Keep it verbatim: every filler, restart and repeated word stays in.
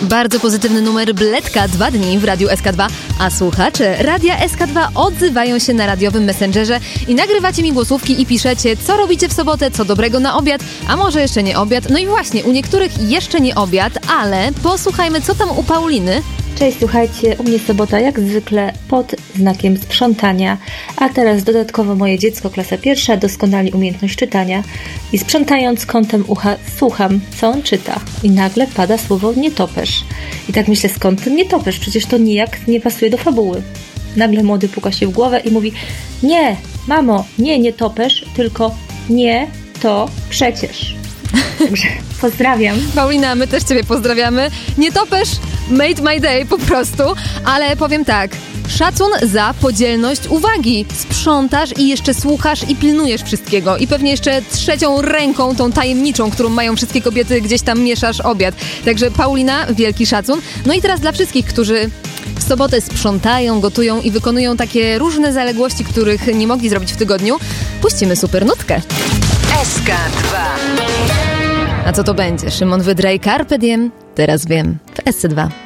Bardzo pozytywny numer Bledka, dwa dni w Radiu S K dwa, a słuchacze Radia S K dwa odzywają się na radiowym Messengerze i nagrywacie mi głosówki i piszecie, co robicie w sobotę, co dobrego na obiad, a może jeszcze nie obiad. No i właśnie, u niektórych jeszcze nie obiad, ale posłuchajmy, co tam u Pauliny. Cześć, słuchajcie, u mnie sobota jak zwykle pod znakiem sprzątania, a teraz dodatkowo moje dziecko, klasa pierwsza, doskonali umiejętność czytania i sprzątając kątem ucha słucham, co on czyta i nagle pada słowo nietoperz. I tak myślę, skąd ten nietoperz? Przecież to nijak nie pasuje do fabuły. Nagle młody puka się w głowę i mówi: nie, mamo, nie nietoperz, tylko nie to przecież. Także pozdrawiam. Paulina, my też Ciebie pozdrawiamy. Nietoperz made my day po prostu, ale powiem tak, szacun za podzielność uwagi. Sprzątasz i jeszcze słuchasz i pilnujesz wszystkiego. I pewnie jeszcze trzecią ręką, tą tajemniczą, którą mają wszystkie kobiety, gdzieś tam mieszasz obiad. Także Paulina, wielki szacun. No i teraz dla wszystkich, którzy w sobotę sprzątają, gotują i wykonują takie różne zaległości, których nie mogli zrobić w tygodniu, puścimy super nutkę. S K dwa. A co to będzie? Szymon Wydra i Carpe Diem? Teraz wiem. W S C dwa.